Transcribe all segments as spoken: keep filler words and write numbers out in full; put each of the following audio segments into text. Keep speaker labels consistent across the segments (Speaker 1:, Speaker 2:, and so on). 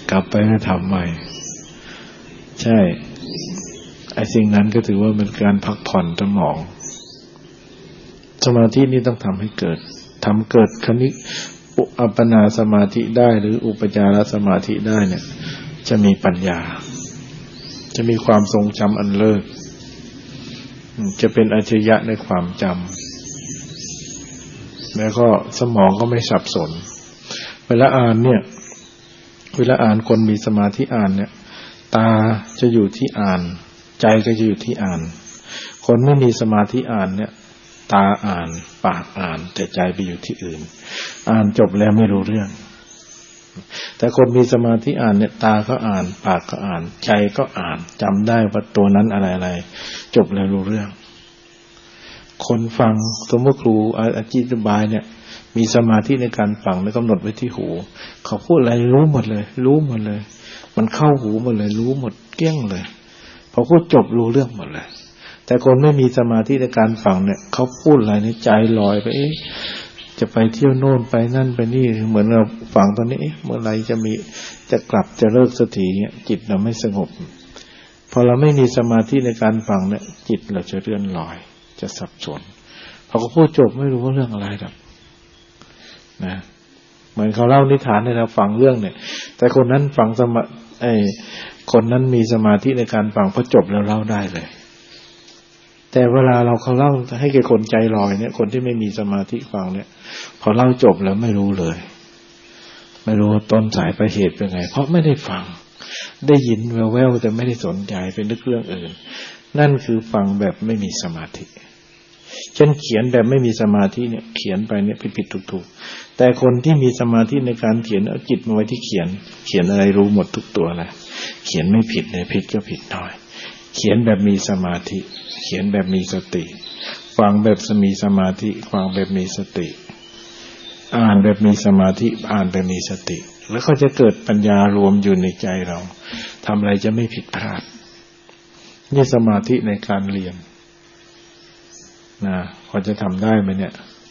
Speaker 1: กลับไปทำใหม่ใช่ไอ้สิ่งนั้นก็ถือว่าเป็นการพักผ่อนสมองสมาธินี่ต้องทำให้เกิดทำเกิดคณิอัปปนาสมาธิได้หรืออุปจารสมาธิได้เนี่ยจะมีปัญญาจะมีความทรงจำอันเลิศจะเป็นอัจฉริยะในความจำแล้วก็สมองก็ไม่สับสนเวลาอ่านเนี่ยเวลาอ่านคนมีสมาธิอ่านเนี่ยตาจะอยู่ที่อ่านใจก็จะอยู่ที่อ่านคนไม่มีสมาธิอ่านเนี่ยตาอ่านปากอ่านแต่ใจไปอยู่ที่อื่นอ่านจบแล้วไม่รู้เรื่องแต่คนมีสมาธิอ่านเนี่ยตาก็อ่านปากก็อ่านใจก็อ่านจำได้ว่าตัวนั้นอะไรๆจบแล้วรู้เรื่องคนฟังสมมติครูอธิบายเนี่ยมีสมาธิในการฟังแล้วกำหนดไว้ที่หูเขาพูดอะไรรู้หมดเลยรู้หมดเลยมันเข้าหูหมดเลยรู้หมดเกลี้ยงเลยพอพูดจบรู้เรื่องหมดเลยแต่คนไม่มีสมาธิในการฟังเนี่ยเขาพูดอะไรในใจลอยไปเอ๊ะจะไปเที่ยวโน่นไปนั่นไปนี่เหมือนเราฟังตอนนี้เมื่อไรจะมีจะกลับจะเลิกสักทีเนี่ยจิตเราไม่สงบพอเราไม่มีสมาธิในการฟังเนี่ยจิตเราจะเลื่อนลอยจะสับสนพอเขาพูดจบไม่รู้ว่าเรื่องอะไรหรอกนะเหมือนเขาเล่านิทานให้เราฟังเรื่องเนี่ยแต่คนนั้นฟังสมาไอ้คนนั้นมีสมาธิในการฟังพอจบแล้วเล่าได้เลยแต่เวลาเราเขาเล่าให้แก่คนใจลอยเนี่ยคนที่ไม่มีสมาธิฟังเนี่ยพอเล่าจบแล้วไม่รู้เลยไม่รู้ต้นสายปลายเหตุเป็นไงเพราะไม่ได้ฟังได้ยินแว่วๆแต่ไม่ได้สนใจเป็นนึกเรื่องอื่นนั่นคือฟังแบบไม่มีสมาธิเช่นเขียนแบบไม่มีสมาธิเนี่ยเขียนไปเนี่ยผิดๆถูกๆแต่คนที่มีสมาธิในการเขียนเอาจิตมาไว้ที่เขียนเขียนอะไรรู้หมดทุกตัวเลยเขียนไม่ผิดเลยผิดก็ผิดน้อยเขียนแบบมีสมาธิเขียนแบบมีสติฟังแบบมีสมาธิฟังแบบมีสติอ่านแบบมีสมาธิอ่านแบบมีสติแล้วก็จะเกิดปัญญารวมอยู่ในใจเราทำอะไรจะไม่ผิดพลาดนี่สมาธิในการเรียนนะพอจะทำได้ไหมเนี่ย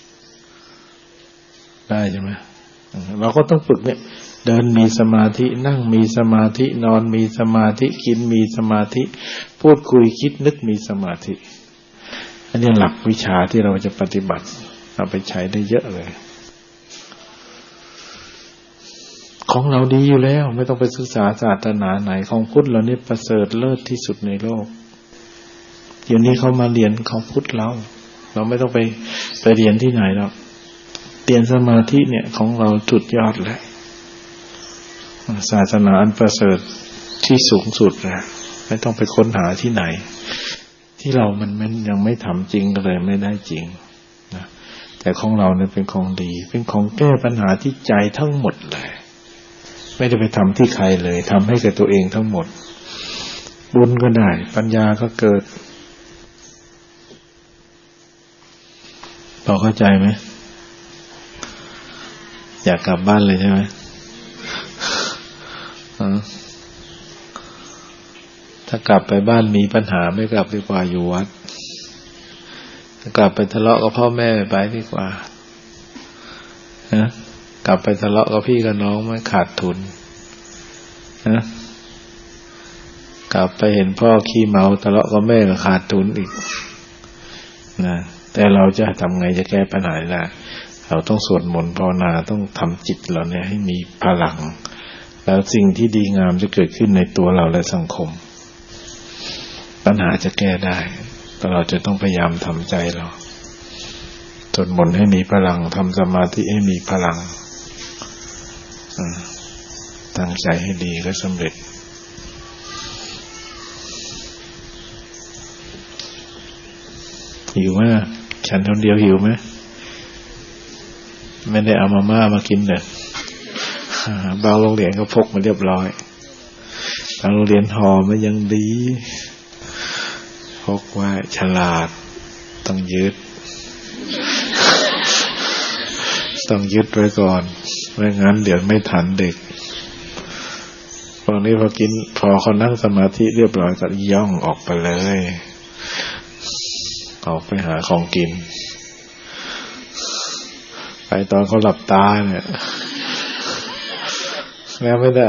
Speaker 1: ได้ใช่ไหมเราก็ต้องฝึกเนี่ยเดินมีสมาธินั่งมีสมาธินอนมีสมาธิกินมีสมาธิพูดคุยคิดนึกมีสมาธิอันนี้หลักวิชาที่เราจะปฏิบัติเอาไปใช้ได้เยอะเลยของเราดีอยู่แล้วไม่ต้องไปศึกษาศาสนาไหนของพุทธเรานี่ประเสริฐเลิศที่สุดในโลกเดี๋ยวนี้เขามาเรียนของพุทธเราเราไม่ต้องไปไปเรียนที่ไหนหรอกเรียนสมาธิเนี่ยของเราสุดยอดแล้วศาสนาอันประเสริฐที่สูงสุดนะไม่ต้องไปค้นหาที่ไหนที่เรามันมันยังไม่ทำจริงก็เลยไม่ได้จริงนะแต่ของเราเนี่ยเป็นของดีเป็นของแก้ปัญหาที่ใจทั้งหมดเลยไม่ได้ไปทำที่ใครเลยทำให้แก่ตัวเองทั้งหมดบุญก็ได้ปัญญาก็เกิดพอเข้าใจไหมอยากกลับบ้านเลยใช่ไหมถ้ากลับไปบ้านมีปัญหาไม่กลับดีกว่าอยู่วัดถ้ากลับไปทะเลาะกับพ่อแม่ไปดีกว่านะกลับไปทะเลาะกับพี่กับน้องไม่ขาดทุนนะกลับไปเห็นพ่อขี้เมาทะเลาะกับแม่ก็ขาดทุนอีกนะแต่เราจะทำไงจะแก้ปัญหาได้เราต้องสวดมนต์ภาวนาต้องทำจิตเราเนี่ยให้มีพลังแล้วสิ่งที่ดีงามจะเกิดขึ้นในตัวเราและสังคมปัญหาจะแก้ได้แต่เราจะต้องพยายามทำใจเราสวดมนต์ให้มีพลังทำสมาธิให้มีพลังตั้งใจให้ดีก็สำเร็จหิวไหมฉันคนเดียวหิวไหมไม่ได้เอามาม่ามากินเด้อบางโรงเรียนก็พกมาเรียบร้อยบางโรงเรียนห่อมันยังดีพกไว้ฉลาดต้องยึดต้องยึดไว้ก่อนไม่งั้นเดี๋ยวไม่ทันเด็กพวกนี้พอกินพอเขานั่งสมาธิเรียบร้อยก็ย่องออกไปเลยออกไปหาของกินไปตอนเขาหลับตาเนี่ยแล้วไม่ได้